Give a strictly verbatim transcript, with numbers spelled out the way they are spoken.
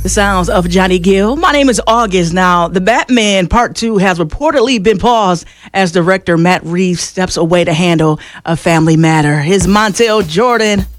The sounds of Johnny Gill. My name is August. Now, The Batman Part two has reportedly been paused as director Matt Reeves steps away to handle a family matter. Here's Montel Jordan.